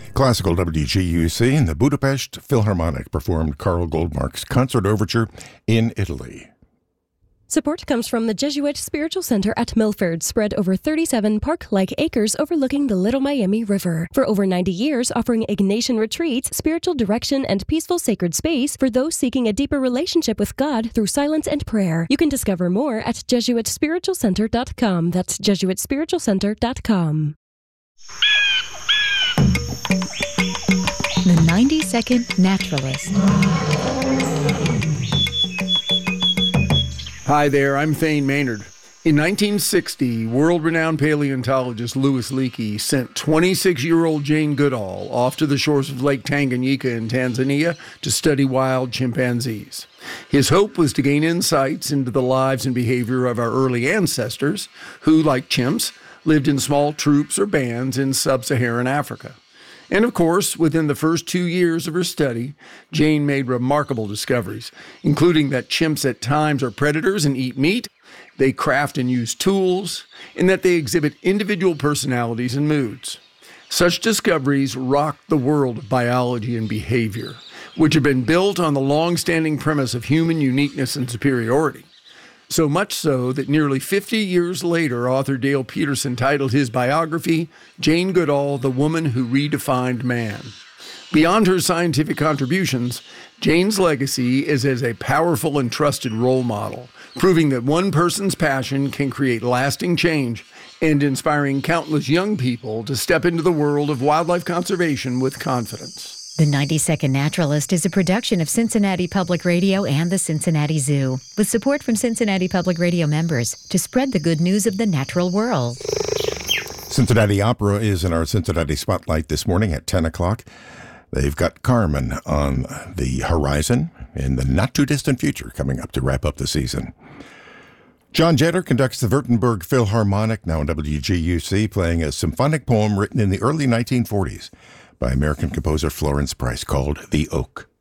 Classical WGUC and the Budapest Philharmonic performed Carl Goldmark's Concert Overture in Italy. Support comes from the Jesuit Spiritual Center at Milford, spread over 37 park-like acres overlooking the Little Miami River. For over 90 years, offering Ignatian retreats, spiritual direction, and peaceful sacred space for those seeking a deeper relationship with God through silence and prayer. You can discover more at JesuitSpiritualCenter.com. That's JesuitSpiritualCenter.com. The 90-Second Naturalist. Hi there, I'm Thane Maynard. In 1960, world-renowned paleontologist Louis Leakey sent 26-year-old Jane Goodall off to the shores of Lake Tanganyika in Tanzania to study wild chimpanzees. His hope was to gain insights into the lives and behavior of our early ancestors, who, like chimps, lived in small troops or bands in sub-Saharan Africa. And of course, within the first 2 years of her study, Jane made remarkable discoveries, including that chimps at times are predators and eat meat, they craft and use tools, and that they exhibit individual personalities and moods. Such discoveries rocked the world of biology and behavior, which have been built on the long-standing premise of human uniqueness and superiority. So much so that nearly 50 years later, author Dale Peterson titled his biography, Jane Goodall, The Woman Who Redefined Man. Beyond her scientific contributions, Jane's legacy is as a powerful and trusted role model, proving that one person's passion can create lasting change and inspiring countless young people to step into the world of wildlife conservation with confidence. The 90-Second Naturalist is a production of Cincinnati Public Radio and the Cincinnati Zoo, with support from Cincinnati Public Radio members to spread the good news of the natural world. Cincinnati Opera is in our Cincinnati Spotlight this morning at 10 o'clock. They've got Carmen on the horizon in the not-too-distant future coming up to wrap up the season. John Jeter conducts the Württemberg Philharmonic, now in WGUC, playing a symphonic poem written in the early 1940s by American composer Florence Price called The Oak.